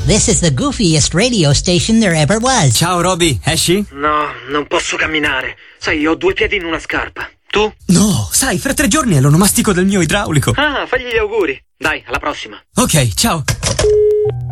This is the goofiest radio station there ever was. Ciao Roby, esci? No, non posso camminare. Sai, ho 2 piedi in una scarpa. Tu? No, sai, fra 3 giorni è l'onomastico del mio idraulico. Ah, fagli gli auguri. Dai, alla prossima. Ok, ciao.